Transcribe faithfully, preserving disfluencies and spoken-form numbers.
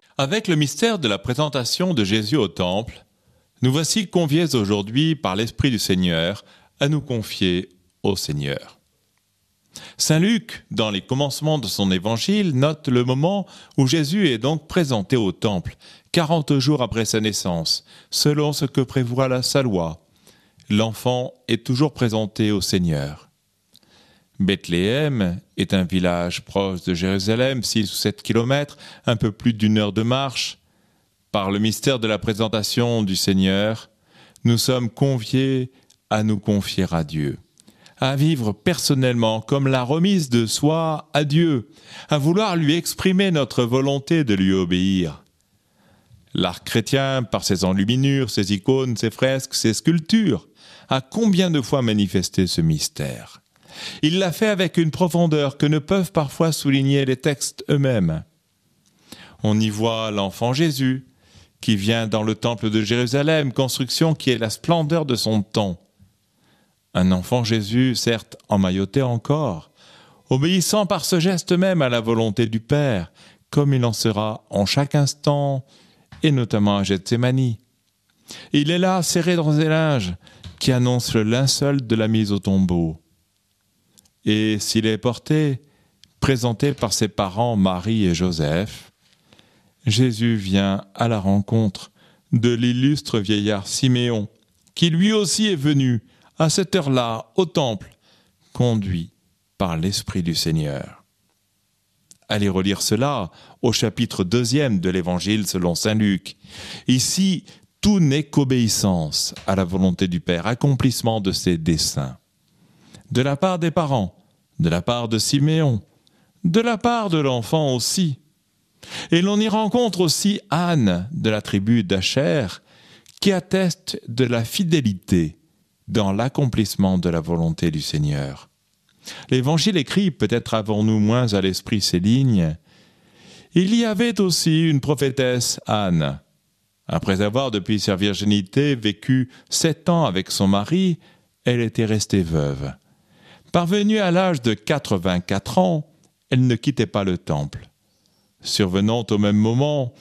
Avec le mystère de la présentation de Jésus au Temple, nous voici conviés aujourd'hui par l'Esprit du Seigneur à nous confier au Seigneur. Saint Luc, dans les commencements de son évangile, note le moment où Jésus est donc présenté au Temple, quarante jours après sa naissance, selon ce que prévoit la sa loi. L'enfant est toujours présenté au Seigneur. Bethléem est un village proche de Jérusalem, six ou sept kilomètres, un peu plus d'une heure de marche. Par le mystère de la présentation du Seigneur, nous sommes conviés à nous confier à Dieu, à vivre personnellement comme la remise de soi à Dieu, à vouloir lui exprimer notre volonté de lui obéir. L'art chrétien, par ses enluminures, ses icônes, ses fresques, ses sculptures, a combien de fois manifesté ce mystère ? Il l'a fait avec une profondeur que ne peuvent parfois souligner les textes eux-mêmes. On y voit l'enfant Jésus, qui vient dans le temple de Jérusalem, construction qui est la splendeur de son temps. Un enfant Jésus, certes emmailloté encore, obéissant par ce geste même à la volonté du Père, comme il en sera en chaque instant, et notamment à Gethsémani. Il est là, serré dans ses linges, qui annonce le linceul de la mise au tombeau. Et s'il est porté, présenté par ses parents Marie et Joseph, Jésus vient à la rencontre de l'illustre vieillard Siméon, qui lui aussi est venu, à cette heure-là, au temple, conduit par l'Esprit du Seigneur. Allez relire cela au chapitre deuxième de l'Évangile selon saint Luc. Ici, tout n'est qu'obéissance à la volonté du Père, accomplissement de ses desseins. De la part des parents, de la part de Siméon, de la part de l'enfant aussi. Et l'on y rencontre aussi Anne de la tribu d'Acher, qui atteste de la fidélité dans l'accomplissement de la volonté du Seigneur. L'Évangile écrit, peut-être avons-nous moins à l'esprit ces lignes, « Il y avait aussi une prophétesse Anne. Après avoir, depuis sa virginité, vécu sept ans avec son mari, elle était restée veuve. Parvenue à l'âge de quatre-vingt-quatre ans, elle ne quittait pas le temple. Survenant au même moment